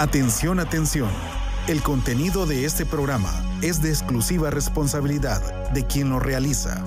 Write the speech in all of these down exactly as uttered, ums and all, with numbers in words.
Atención, atención. El contenido de este programa es de exclusiva responsabilidad de quien lo realiza.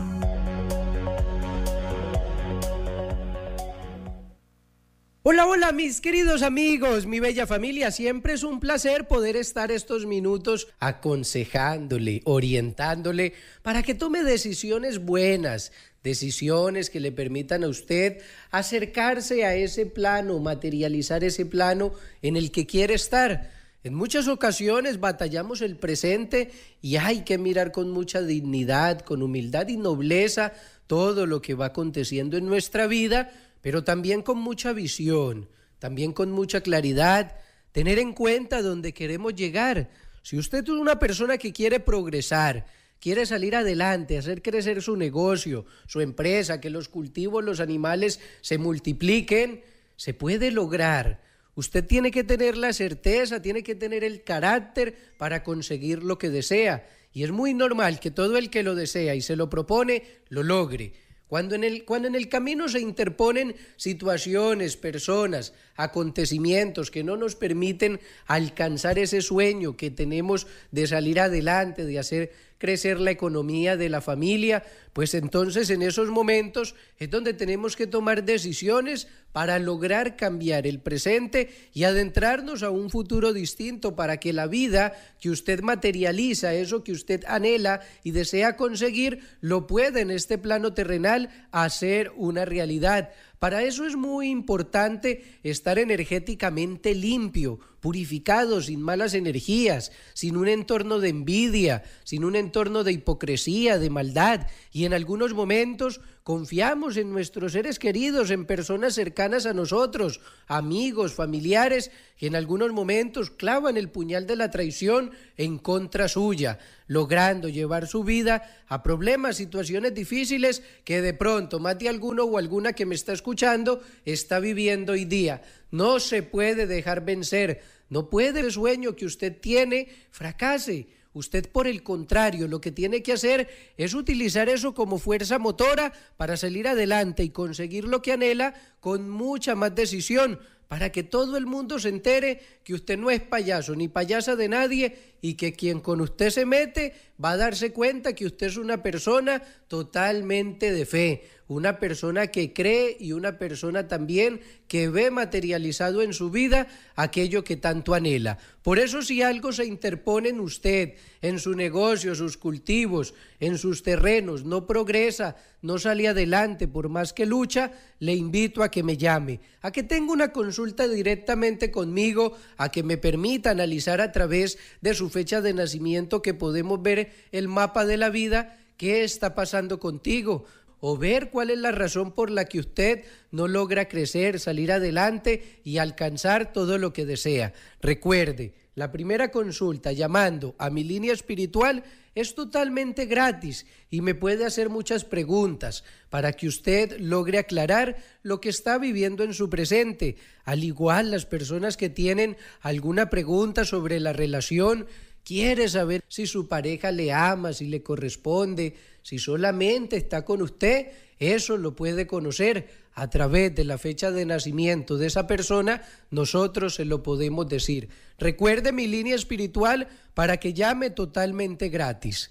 Hola, hola mis queridos amigos, mi bella familia, siempre es un placer poder estar estos minutos aconsejándole, orientándole para que tome decisiones buenas, decisiones que le permitan a usted acercarse a ese plano, materializar ese plano en el que quiere estar. En muchas ocasiones batallamos el presente y hay que mirar con mucha dignidad, con humildad y nobleza todo lo que va aconteciendo en nuestra vida, pero también con mucha visión, también con mucha claridad, tener en cuenta dónde queremos llegar. Si usted es una persona que quiere progresar, quiere salir adelante, hacer crecer su negocio, su empresa, que los cultivos, los animales se multipliquen, se puede lograr. Usted tiene que tener la certeza, tiene que tener el carácter para conseguir lo que desea. Y es muy normal que todo el que lo desea y se lo propone, lo logre. Cuando en el, cuando en el camino se interponen situaciones, personas, acontecimientos que no nos permiten alcanzar ese sueño que tenemos de salir adelante, de hacer crecer la economía de la familia, pues entonces en esos momentos es donde tenemos que tomar decisiones para lograr cambiar el presente y adentrarnos a un futuro distinto para que la vida que usted materializa, eso que usted anhela y desea conseguir, lo pueda en este plano terrenal hacer una realidad. Para eso es muy importante estar energéticamente limpio, purificado, sin malas energías, sin un entorno de envidia, sin un entorno de hipocresía, de maldad. Y en algunos momentos confiamos en nuestros seres queridos, en personas cercanas a nosotros, amigos, familiares, que en algunos momentos clavan el puñal de la traición en contra suya, logrando llevar su vida a problemas, situaciones difíciles que de pronto más de alguno o alguna que me está escuchando está viviendo hoy día. No se puede dejar vencer, no puede el sueño que usted tiene fracase. Usted, por el contrario, lo que tiene que hacer es utilizar eso como fuerza motora para salir adelante y conseguir lo que anhela con mucha más decisión, para que todo el mundo se entere que usted no es payaso ni payasa de nadie y que quien con usted se mete va a darse cuenta que usted es una persona totalmente de fe, una persona que cree y una persona también que ve materializado en su vida aquello que tanto anhela. Por eso, si algo se interpone en usted, en su negocio, sus cultivos, en sus terrenos, no progresa, no sale adelante por más que lucha, le invito a que me llame, a que tenga una consulta directamente conmigo, a que me permita analizar a través de su fecha de nacimiento, que podemos ver el mapa de la vida, qué está pasando contigo, o ver cuál es la razón por la que usted no logra crecer, salir adelante y alcanzar todo lo que desea. Recuerde, la primera consulta llamando a mi línea espiritual es totalmente gratis y me puede hacer muchas preguntas para que usted logre aclarar lo que está viviendo en su presente. Al igual, las personas que tienen alguna pregunta sobre la relación, quiere saber si su pareja le ama, si le corresponde, si solamente está con usted, eso lo puede conocer a través de la fecha de nacimiento de esa persona, nosotros se lo podemos decir. Recuerde mi línea espiritual para que llame totalmente gratis.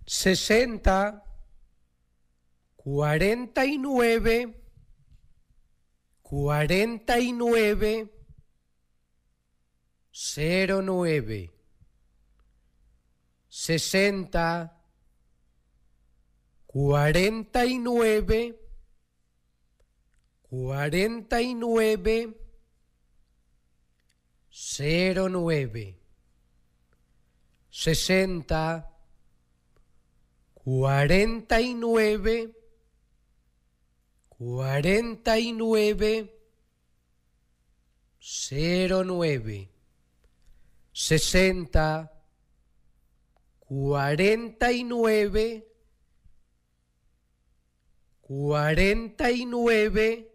sesenta, cuarenta y nueve, cuarenta y nueve, cero nueve. sesenta, cuarenta y nueve, cuarenta y nueve, cero nueve. sesenta, cuarenta y nueve, cuarenta y nueve, cero nueve. sesenta, cuarenta y nueve, cuarenta y nueve,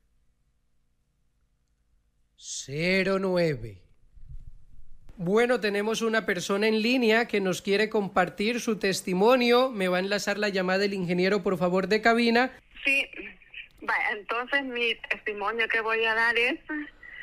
cero nueve. Bueno, tenemos una persona en línea que nos quiere compartir su testimonio. Me va a enlazar la llamada del ingeniero, por favor, de cabina. Sí, vaya, entonces mi testimonio que voy a dar es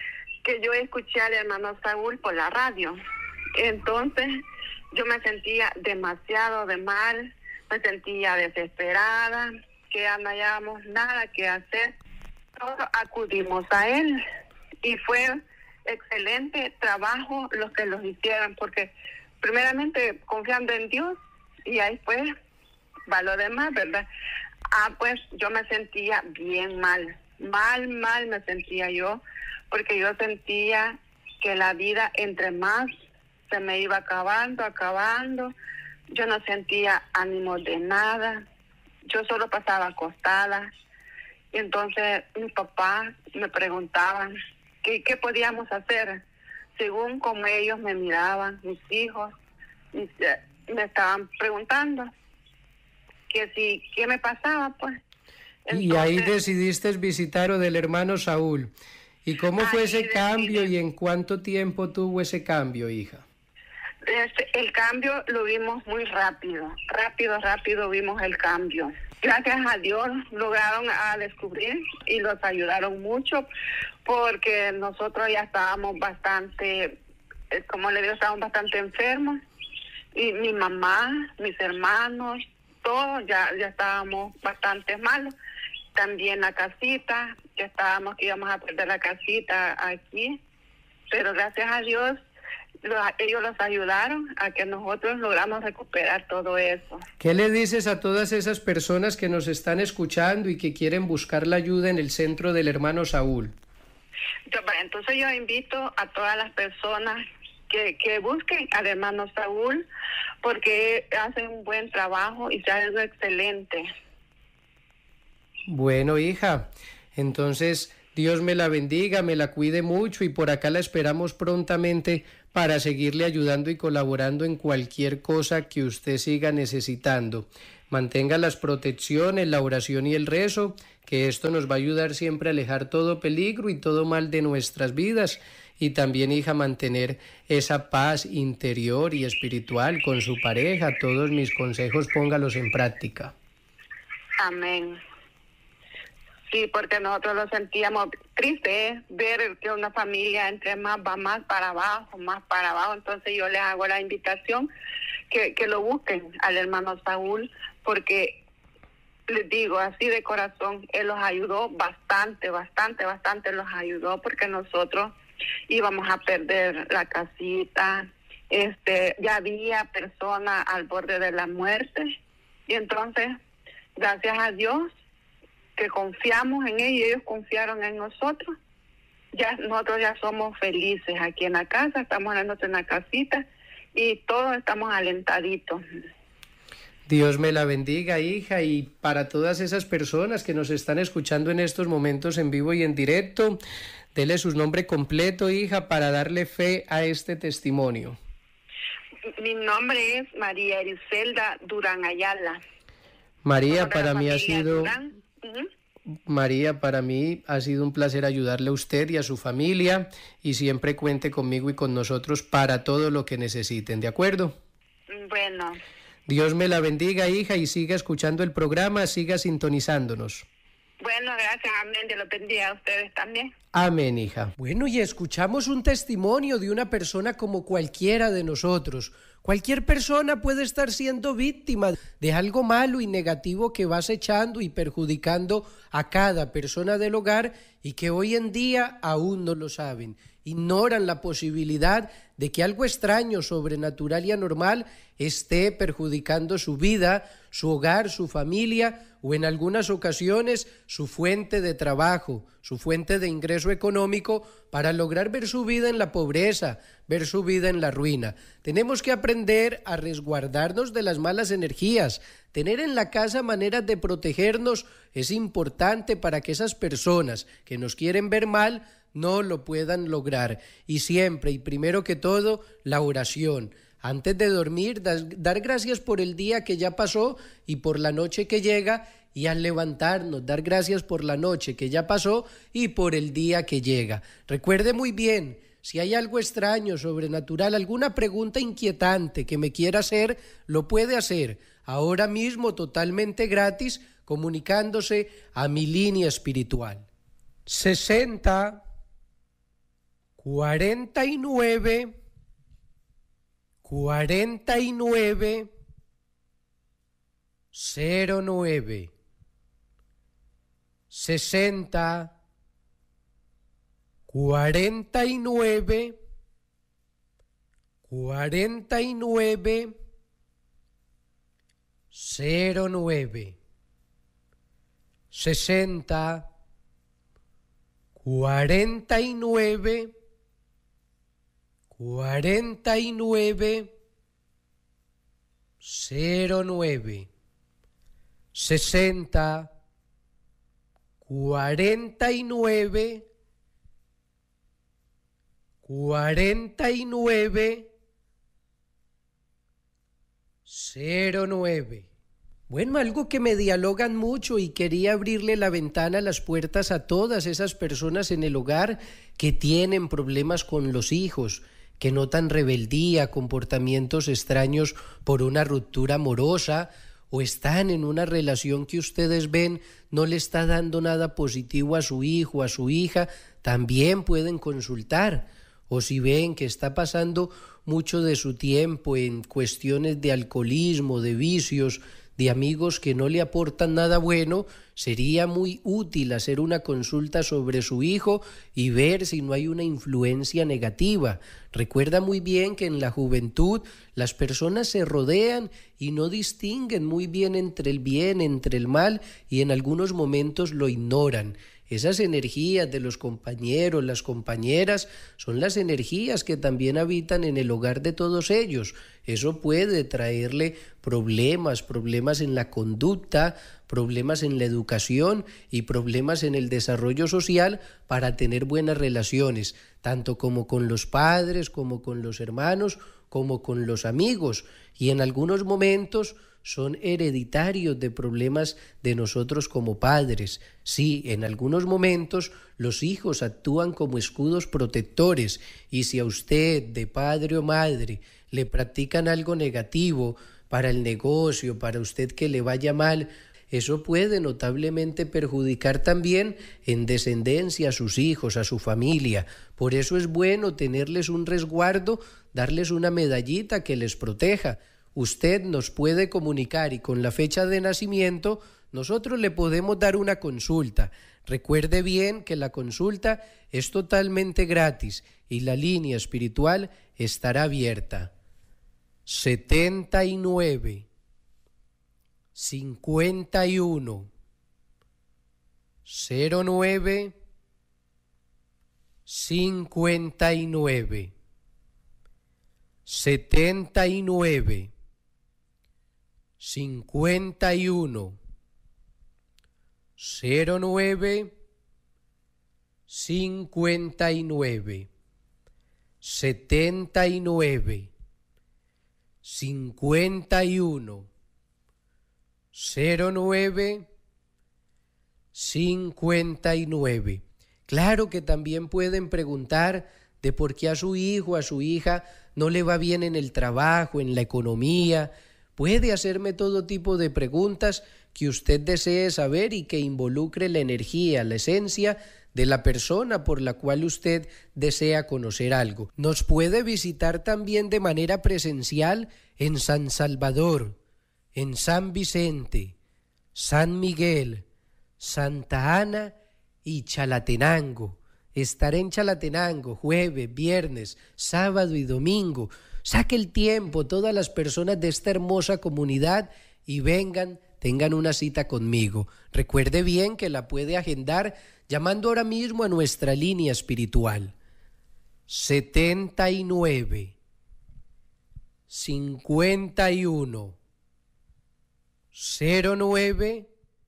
que yo escuché al hermano Saúl por la radio. Entonces yo me sentía demasiado de mal, me sentía desesperada, que ya no hallábamos nada que hacer. Todos acudimos a él y fue excelente trabajo los que los hicieron, porque primeramente confiando en Dios y ahí pues va lo demás, ¿verdad? Ah, pues yo me sentía bien mal, mal, mal me sentía yo, porque yo sentía que la vida entre más se me iba acabando, acabando. Yo no sentía ánimo de nada, yo solo pasaba acostada. Y entonces mi papá me preguntaban qué, qué podíamos hacer, según como ellos me miraban, mis hijos, mis, eh, me estaban preguntando que si, qué me pasaba, pues. Entonces, y ahí decidiste visitar o del hermano Saúl. ¿Y cómo fue ese decidí. cambio y en cuánto tiempo tuvo ese cambio, hija? Este, el cambio lo vimos muy rápido, rápido, rápido vimos el cambio. Gracias a Dios lograron a descubrir y los ayudaron mucho, porque nosotros ya estábamos bastante, como le digo, estábamos bastante enfermos. Y mi mamá, mis hermanos, todos ya, ya estábamos bastante malos. También la casita, ya estábamos que íbamos a perder la casita aquí. Pero gracias a Dios, los, ellos los ayudaron a que nosotros logramos recuperar todo eso. ¿Qué le dices a todas esas personas que nos están escuchando y que quieren buscar la ayuda en el centro del hermano Saúl? Entonces yo invito a todas las personas que, que busquen al hermano Saúl, porque hacen un buen trabajo y se algo excelente. Bueno, hija, entonces Dios me la bendiga, me la cuide mucho y por acá la esperamos prontamente para seguirle ayudando y colaborando en cualquier cosa que usted siga necesitando. Mantenga las protecciones, la oración y el rezo, que esto nos va a ayudar siempre a alejar todo peligro y todo mal de nuestras vidas. Y también, hija, mantener esa paz interior y espiritual con su pareja. Todos mis consejos póngalos en práctica. Amén. Sí, porque nosotros lo sentíamos triste, ¿eh? Ver que una familia entre más va más para abajo, más para abajo. Entonces yo les hago la invitación que, que lo busquen al hermano Saúl, porque les digo así de corazón, él los ayudó bastante, bastante, bastante los ayudó, porque nosotros íbamos a perder la casita, este, ya había personas al borde de la muerte, y entonces, gracias a Dios, que confiamos en ellos y ellos confiaron en nosotros, ya nosotros ya somos felices aquí en la casa, estamos en una casita y todos estamos alentaditos. Dios me la bendiga, hija, y para todas esas personas que nos están escuchando en estos momentos en vivo y en directo, dele su nombre completo, hija, para darle fe a este testimonio. Mi nombre es María Ericelda Durán Ayala. María, para mí ha sido... Uh-huh. María, para mí ha sido un placer ayudarle a usted y a su familia, y siempre cuente conmigo y con nosotros para todo lo que necesiten, ¿de acuerdo? Bueno. Dios me la bendiga, hija, y siga escuchando el programa, siga sintonizándonos. Bueno, gracias, amén, Dios los bendiga a ustedes también. Amén, hija. Bueno, y escuchamos un testimonio de una persona como cualquiera de nosotros. Cualquier persona puede estar siendo víctima de algo malo y negativo que va acechando y perjudicando a cada persona del hogar y que hoy en día aún no lo saben. Ignoran la posibilidad de que algo extraño, sobrenatural y anormal esté perjudicando su vida, su hogar, su familia o en algunas ocasiones su fuente de trabajo, su fuente de ingreso económico para lograr ver su vida en la pobreza, ver su vida en la ruina. Tenemos que aprender a resguardarnos de las malas energías. Tener en la casa maneras de protegernos es importante para que esas personas que nos quieren ver mal no lo puedan lograr. Y siempre y primero que todo, la oración. Antes de dormir, dar gracias por el día que ya pasó y por la noche que llega, y al levantarnos, dar gracias por la noche que ya pasó y por el día que llega. Recuerde muy bien, si hay algo extraño, sobrenatural, alguna pregunta inquietante que me quiera hacer, lo puede hacer ahora mismo totalmente gratis, comunicándose a mi línea espiritual. sesenta cuarenta y nueve, cuarenta y nueve, cero nueve, sesenta, cuarenta y nueve, cuarenta y nueve, cero nueve, sesenta, cuarenta y nueve, cuarenta y nueve, cero nueve, sesenta, cuarenta y nueve, cuarenta y nueve, cero nueve. Bueno, algo que me dialogan mucho y quería abrirle la ventana, las puertas a todas esas personas en el hogar que tienen problemas con los hijos, que notan rebeldía, comportamientos extraños por una ruptura amorosa, o están en una relación que ustedes ven no le está dando nada positivo a su hijo, a su hija, también pueden consultar. O si ven que está pasando mucho de su tiempo en cuestiones de alcoholismo, de vicios, de amigos que no le aportan nada bueno, sería muy útil hacer una consulta sobre su hijo y ver si no hay una influencia negativa. Recuerda muy bien que en la juventud las personas se rodean y no distinguen muy bien entre el bien, entre el mal, y en algunos momentos lo ignoran. Esas energías de los compañeros, las compañeras, son las energías que también habitan en el hogar de todos ellos. Eso puede traerle problemas, problemas en la conducta, problemas en la educación y problemas en el desarrollo social para tener buenas relaciones, tanto como con los padres, como con los hermanos, como con los amigos. Y en algunos momentos son hereditarios de problemas de nosotros como padres. Sí, en algunos momentos los hijos actúan como escudos protectores, y si a usted, de padre o madre, le practican algo negativo para el negocio, para usted que le vaya mal, eso puede notablemente perjudicar también en descendencia a sus hijos, a su familia. Por eso es bueno tenerles un resguardo, darles una medallita que les proteja. Usted nos puede comunicar y con la fecha de nacimiento nosotros le podemos dar una consulta. Recuerde bien que la consulta es totalmente gratis y la línea espiritual estará abierta. setenta y nueve, cincuenta y uno, cero nueve, cincuenta y nueve, setenta y nueve, cincuenta y uno, cero nueve, cincuenta y nueve, setenta y nueve, cincuenta y uno, cero nueve, cincuenta y nueve. Claro que también pueden preguntar de por qué a su hijo, a su hija no le va bien en el trabajo, en la economía. Puede hacerme todo tipo de preguntas que usted desee saber y que involucre la energía, la esencia de la persona por la cual usted desea conocer algo. Nos puede visitar también de manera presencial en San Salvador, en San Vicente, San Miguel, Santa Ana y Chalatenango. Estaré en Chalatenango jueves, viernes, sábado y domingo. Saque el tiempo todas las personas de esta hermosa comunidad y vengan, tengan una cita conmigo. Recuerde bien que la puede agendar llamando ahora mismo a nuestra línea espiritual. setenta y nueve, cincuenta y uno, cero nueve,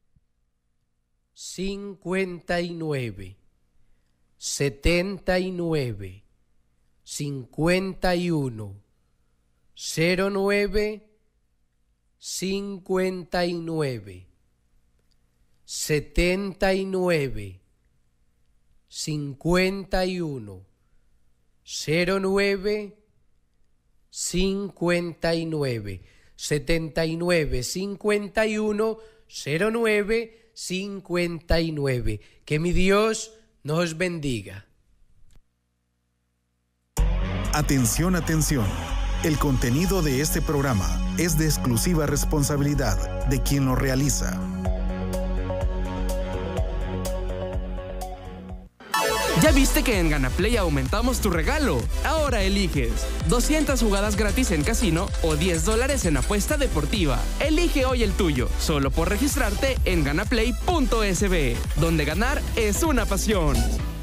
cincuenta y nueve, setenta y nueve, cincuenta y uno, cero nueve, cincuenta y nueve, setenta y nueve, cincuenta y uno, cero nueve, cincuenta y nueve, setenta y nueve, cincuenta y uno, cero nueve, cincuenta y nueve. Que mi Dios nos bendiga. Atención, atención. El contenido de este programa es de exclusiva responsabilidad de quien lo realiza. ¿Ya viste que en GanaPlay aumentamos tu regalo? Ahora eliges doscientas jugadas gratis en casino o diez dólares en apuesta deportiva. Elige hoy el tuyo, solo por registrarte en ganaplay punto es be, donde ganar es una pasión.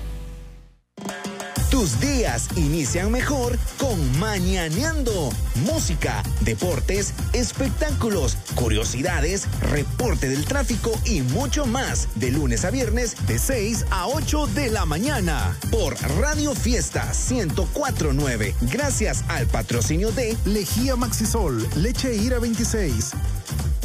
Tus días inician mejor con Mañaneando. Música, deportes, espectáculos, curiosidades, reporte del tráfico y mucho más. De lunes a viernes, de seis a ocho de la mañana. Por Radio Fiesta ciento cuatro punto nueve. Gracias al patrocinio de Lejía Maxisol, Leche Ira veintiséis,